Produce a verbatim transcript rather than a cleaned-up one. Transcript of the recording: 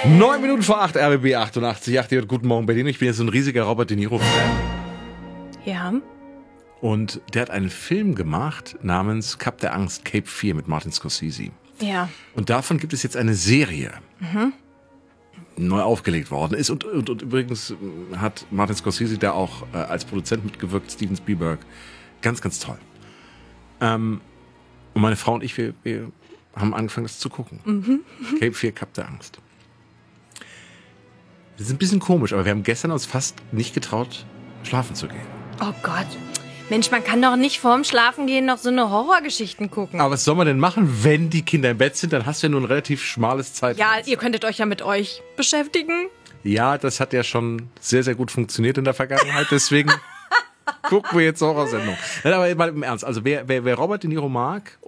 Neun Minuten vor acht, R B B achtundachtzig, acht, guten Morgen Berlin. Ich bin jetzt so ein riesiger Robert De Niro-Fan. Ja. Und der hat einen Film gemacht namens Kap der Angst, Cape vier mit Martin Scorsese. Ja. Und davon gibt es jetzt eine Serie, mhm. neu aufgelegt worden ist. Und, und, und übrigens hat Martin Scorsese da auch äh, als Produzent mitgewirkt, Steven Spielberg. Ganz, ganz toll. Ähm, und meine Frau und ich, wir, wir haben angefangen, das zu gucken. Mhm. Cape vier, Kap der Angst. Das ist ein bisschen komisch, aber wir haben gestern uns fast nicht getraut, schlafen zu gehen. Oh Gott. Mensch, man kann doch nicht vorm Schlafengehen noch so eine Horrorgeschichten gucken. Aber was soll man denn machen, wenn die Kinder im Bett sind? Dann hast du ja nur ein relativ schmales Zeit. Ja, ihr könntet euch ja mit euch beschäftigen. Ja, das hat ja schon sehr, sehr gut funktioniert in der Vergangenheit. Deswegen gucken wir jetzt Horrorsendung. Nein, aber mal im Ernst. Also wer, wer, wer Robert De Niro mag